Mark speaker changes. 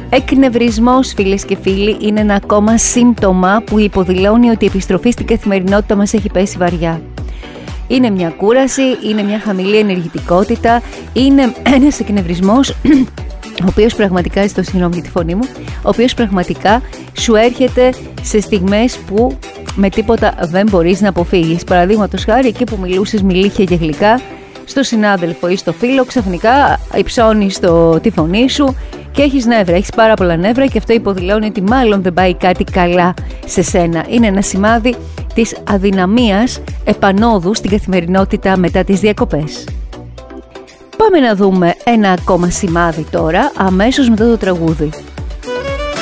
Speaker 1: Εκνευρισμός, φίλες και φίλοι, είναι ένα ακόμα σύμπτωμα που υποδηλώνει ότι η επιστροφή στην καθημερινότητα μας έχει πέσει βαριά. Είναι μια κούραση, είναι μια χαμηλή ενεργητικότητα, είναι ένας εκνευρισμός ο οποίος πραγματικά, συγγνώμη για τη φωνή μου, ο οποίος πραγματικά σου έρχεται σε στιγμές που με τίποτα δεν μπορείς να αποφύγεις. Παραδείγματος χάρη, εκεί που μιλούσες μιλήχια και γλυκά στο συνάδελφο ή στο φίλο, ξαφνικά υψώνεις τη φωνή σου και έχεις νεύρα, έχεις πάρα πολλά νεύρα και αυτό υποδηλώνει ότι μάλλον δεν πάει κάτι καλά σε σένα. Είναι ένα σημάδι της αδυναμίας επανόδου στην καθημερινότητα μετά τις διακοπές. Πάμε να δούμε ένα ακόμα σημάδι τώρα, αμέσως μετά το τραγούδι.